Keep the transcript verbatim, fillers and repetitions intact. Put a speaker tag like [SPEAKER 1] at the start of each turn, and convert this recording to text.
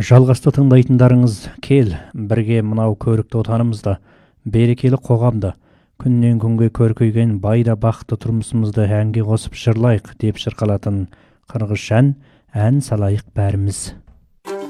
[SPEAKER 1] Жалғасты тыңдайтындарыңыз кел, бірге мынау көрікті отанымызда, берекелі қоғамда, күннен күнге көркейген байда бақытты тұрмысымызды әнге қосып жырлайық деп шырқалатын қырғыз ән, ән салайық бәріміз.